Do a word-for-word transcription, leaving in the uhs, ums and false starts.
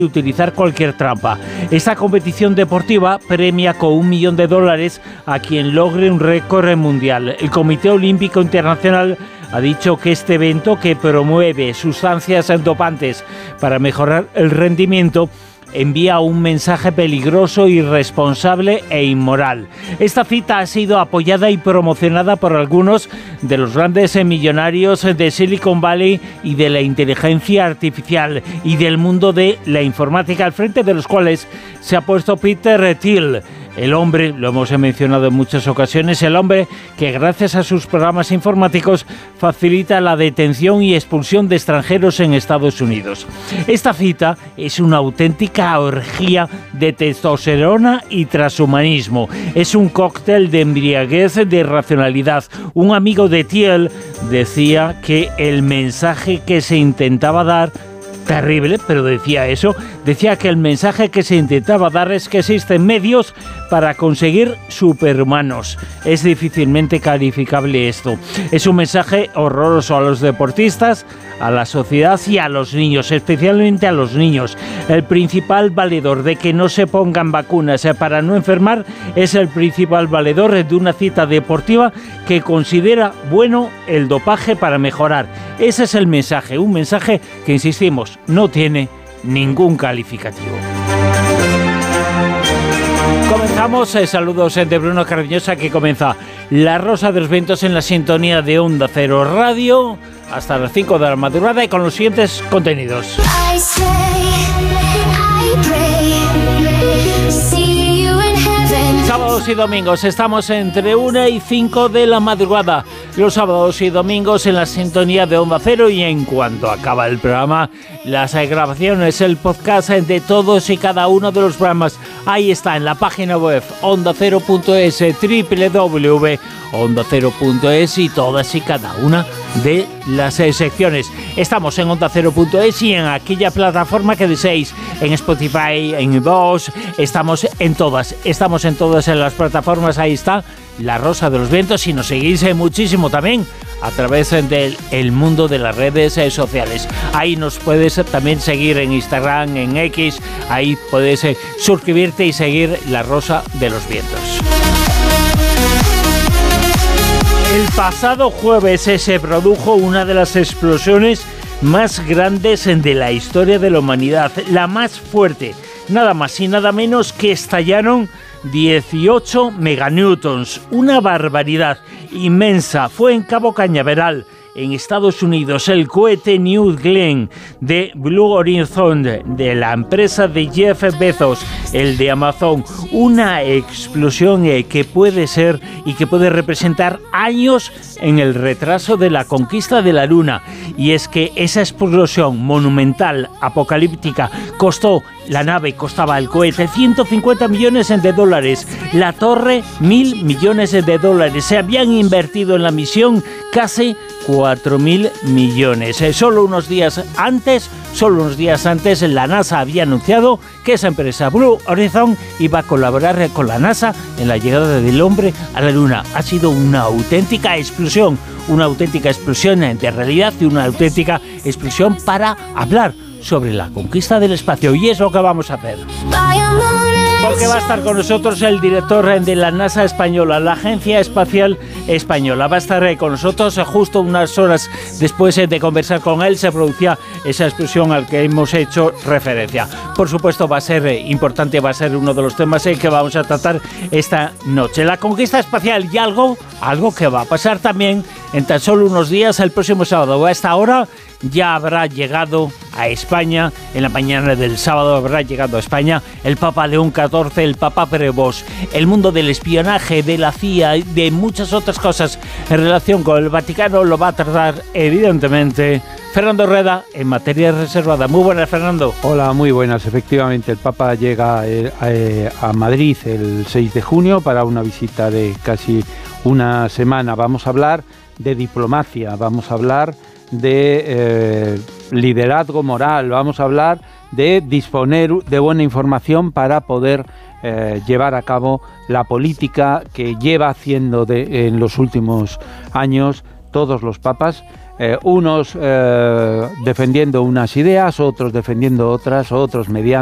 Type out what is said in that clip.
utilizar cualquier trampa. Esta competición deportiva premia con un millón de dólares a quien logre un récord mundial. El Comité Olímpico Internacional ha dicho que este evento, que promueve sustancias dopantes para mejorar el rendimiento, envía un mensaje peligroso, irresponsable e inmoral. Esta cita ha sido apoyada y promocionada por algunos de los grandes millonarios de Silicon Valley y de la inteligencia artificial y del mundo de la informática, al frente de los cuales se ha puesto Peter Thiel. El hombre, lo hemos mencionado en muchas ocasiones, el hombre que gracias a sus programas informáticos facilita la detención y expulsión de extranjeros en Estados Unidos. Esta cita es una auténtica orgía de testosterona y transhumanismo. Es un cóctel de embriaguez, de irracionalidad. Un amigo de Thiel decía que el mensaje que se intentaba dar, terrible, pero decía eso, decía que el mensaje que se intentaba dar es que existen medios para conseguir superhumanos. Es difícilmente calificable esto. Es un mensaje horroroso a los deportistas, a la sociedad y a los niños, especialmente a los niños. El principal valedor de que no se pongan vacunas para no enfermar es el principal valedor de una cita deportiva que considera bueno el dopaje para mejorar. Ese es el mensaje, un mensaje que, insistimos, no tiene ningún calificativo. Comenzamos, eh, saludos de Bruno Cardeñosa, que comienza La Rosa de los Vientos en la sintonía de Onda Cero Radio hasta las cinco de la madrugada y con los siguientes contenidos. I say, I pray, see you in heaven. Sábados y domingos estamos entre una y cinco de la madrugada. Los sábados y domingos en la sintonía de Onda Cero, y en cuanto acaba el programa, las grabaciones, el podcast de todos y cada uno de los programas. Ahí está en la página web onda cero punto es, doble u doble u doble u punto onda cero punto es, y todas y cada una de las eh, secciones. Estamos en onda cero punto es y en aquella plataforma que deseéis, en Spotify, en Vox, estamos en todas, estamos en todas en las plataformas. Ahí está La Rosa de los Vientos, y nos seguís eh, muchísimo también a través del el mundo de las redes eh, sociales. Ahí nos puedes eh, también seguir en Instagram, en X, ahí puedes eh, suscribirte y seguir La Rosa de los Vientos. El pasado jueves se produjo una de las explosiones más grandes de la historia de la humanidad, la más fuerte, nada más y nada menos que estallaron dieciocho meganewtons, una barbaridad inmensa. Fue en Cabo Cañaveral, en Estados Unidos, el cohete New Glenn de Blue Horizon, de la empresa de Jeff Bezos, el de Amazon. Una explosión eh, que puede ser y que puede representar años en el retraso de la conquista de la Luna. Y es que esa explosión monumental, apocalíptica, costó, la nave costaba el cohete ciento cincuenta millones de dólares, la torre mil millones de dólares. Se habían invertido en la misión casi cuatro mil millones. Eh, solo unos días antes, solo unos días antes, la NASA había anunciado que esa empresa Blue Horizon iba a colaborar con la NASA en la llegada del hombre a la Luna. Ha sido una auténtica explosión, una auténtica explosión de realidad y una auténtica explosión para hablar sobre la conquista del espacio, y es lo que vamos a hacer. Porque va a estar con nosotros el director de la NASA española, la Agencia Espacial Española. Va a estar con nosotros justo unas horas después de conversar con él. Se producía esa explosión al que hemos hecho referencia. Por supuesto, va a ser importante, va a ser uno de los temas que vamos a tratar esta noche. La conquista espacial, y algo, algo que va a pasar también en tan solo unos días, el próximo sábado. A esta hora ya habrá llegado a España, en la mañana del sábado habrá llegado a España el Papa León catorce, el Papa Prevost. El mundo del espionaje, de la C I A y de muchas otras cosas en relación con el Vaticano lo va a tratar, evidentemente, Fernando Rueda, en materia reservada. Muy buenas, Fernando. Hola, muy buenas. Efectivamente, el Papa llega eh, a Madrid el seis de junio para una visita de casi una semana. Vamos a hablar de diplomacia, vamos a hablar de eh, liderazgo moral, vamos a hablar de disponer de buena información para poder eh, llevar a cabo la política que lleva haciendo de, en los últimos años todos los papas, eh, unos eh, defendiendo unas ideas, otros defendiendo otras, otros mediante